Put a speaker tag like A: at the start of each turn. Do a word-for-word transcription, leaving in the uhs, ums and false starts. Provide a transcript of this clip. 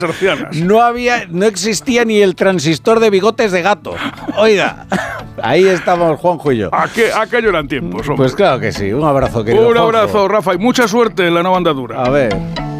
A: No había, no existía ni el transistor de bigotes de gato. Oiga, ahí estamos Juanjo y yo.
B: Aqu- aquello eran tiempos, hombre.
A: Pues claro que sí. Un abrazo, querido
B: Un
A: Juanjo.
B: abrazo, Rafa, y mucha suerte en la nueva andadura.
A: A ver...